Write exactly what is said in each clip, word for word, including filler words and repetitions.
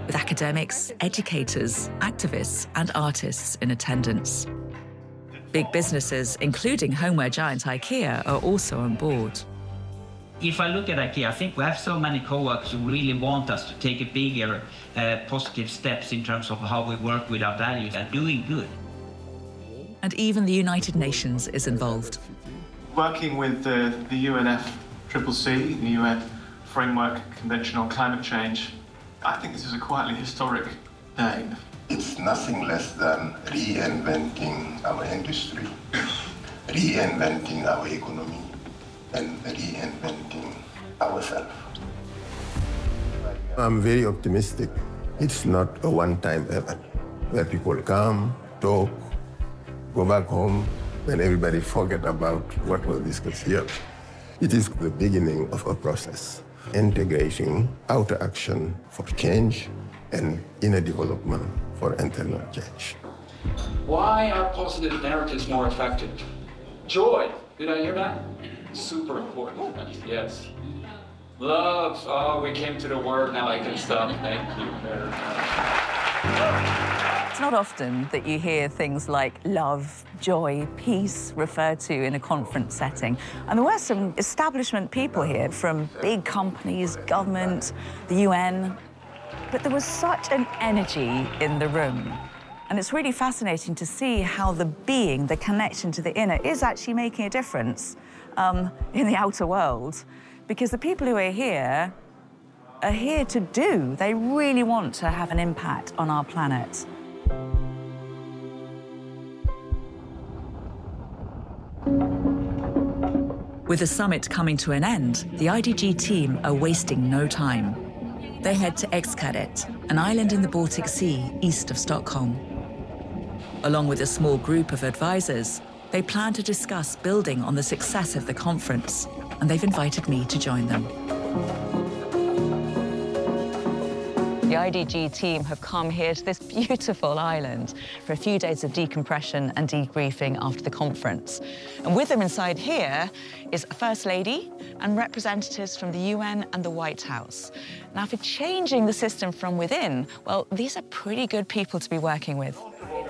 with academics, educators, activists, and artists in attendance. Big businesses, including homeware giant IKEA, are also on board. If I look at IKEA, I think we have so many co-workers who really want us to take a bigger uh, positive steps in terms of how we work with our values and doing good. And even the United Nations is involved. Working with the, the U N F C C C, the U N Framework Convention on Climate Change, I think this is a quietly historic day. It's nothing less than reinventing our industry, reinventing our economy, and reinventing ourselves. I'm very optimistic. It's not a one-time event where people come, talk, go back home, and everybody forget about what was discussed here. It is the beginning of a process, integrating outer action for change and inner development for internal change. Why are positive narratives more effective? Joy, did I hear that? Super important, yes. Love, oh, we came to the word, now I can stop. Thank you very much. It's not often that you hear things like love, joy, peace referred to in a conference setting. And there were some establishment people here from big companies, government, the U N. But there was such an energy in the room. And it's really fascinating to see how the being, the connection to the inner, is actually making a difference um, in the outer world. Because the people who are here are here to do. They really want to have an impact on our planet. With the summit coming to an end, the I D G team are wasting no time. They head to Xcaret, an island in the Baltic Sea east of Stockholm. Along with a small group of advisors, they plan to discuss building on the success of the conference, and they've invited me to join them. The I D G team have come here to this beautiful island for a few days of decompression and debriefing after the conference. And with them inside here is a First Lady and representatives from the U N and the White House. Now, for changing the system from within, well, these are pretty good people to be working with.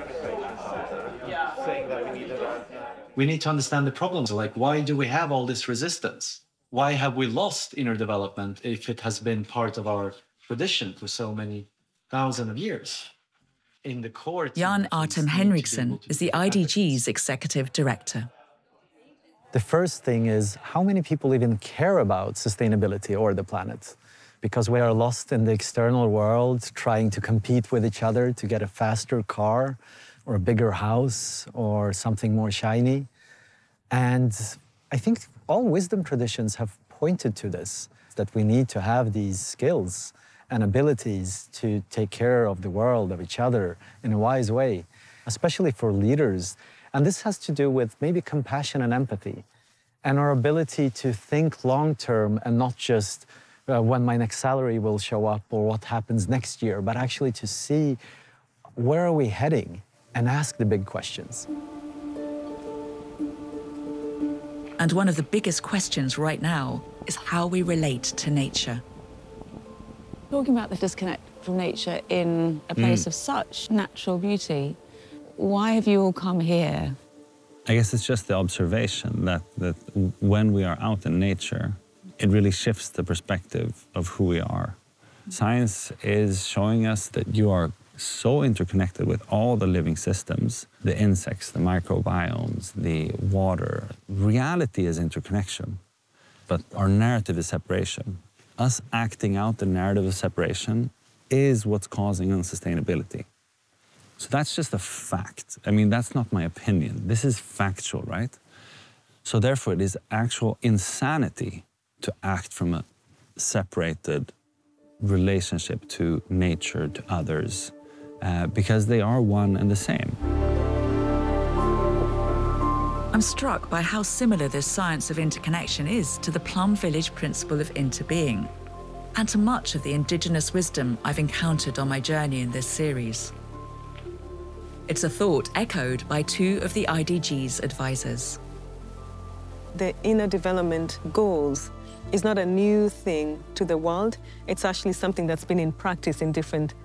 We need to understand the problems, like why do we have all this resistance? Why have we lost inner development if it has been part of our tradition for so many thousands of years? In the core, Jan Artem Henriksen is the I D G's executive director. The first thing is how many people even care about sustainability or the planet? Because we are lost in the external world, trying to compete with each other to get a faster car or a bigger house or something more shiny. And I think all wisdom traditions have pointed to this, that we need to have these skills and abilities to take care of the world, of each other, in a wise way, especially for leaders. And this has to do with maybe compassion and empathy, and our ability to think long-term and not just uh, when my next salary will show up or what happens next year, but actually to see where are we heading and ask the big questions. And one of the biggest questions right now is how we relate to nature. Talking about the disconnect from nature in a place mm. of such natural beauty, why have you all come here? I guess it's just the observation that, that when we are out in nature, it really shifts the perspective of who we are. Science is showing us that you are so interconnected with all the living systems, the insects, the microbiomes, the water. Reality is interconnection, but our narrative is separation. Us acting out the narrative of separation is what's causing unsustainability. So that's just a fact. I mean, that's not my opinion. This is factual, right? So therefore, it is actual insanity to act from a separated relationship to nature, to others, uh, because they are one and the same. I'm struck by how similar this science of interconnection is to the Plum Village principle of interbeing, and to much of the indigenous wisdom I've encountered on my journey in this series. It's a thought echoed by two of the I D G's advisors. The inner development goals is not a new thing to the world. It's actually something that's been in practice in different